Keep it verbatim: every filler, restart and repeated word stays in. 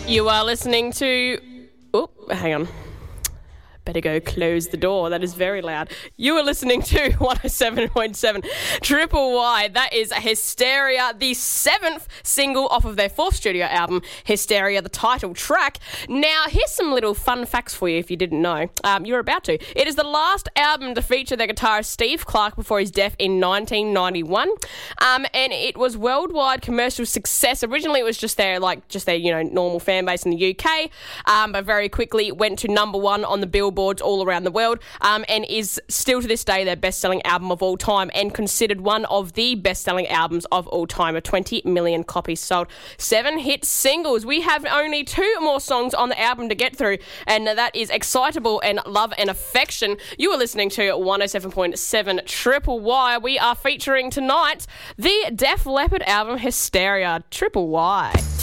You are listening to... Oh, hang on. Better go close the door. That is very loud. You are listening to one oh seven point seven Triple Y. That is Hysteria, the seventh single off of their fourth studio album, Hysteria, the title track. Now, here's some little fun facts for you if you didn't know. Um, you're about to. It is the last album to feature their guitarist Steve Clark before his death in nineteen ninety-one. Um, and it was worldwide commercial success. Originally, it was just their, like, just their, you know, normal fan base in the U K. Um, but very quickly it went to number one on the Billboard all around the world, um, and is still to this day their best-selling album of all time and considered one of the best-selling albums of all time, of twenty million copies sold. Seven hit singles. We have only two more songs on the album to get through, and that is Excitable and Love and Affection. You are listening to one oh seven point seven Triple Y. We are featuring tonight the Def Leppard album Hysteria. Triple Y.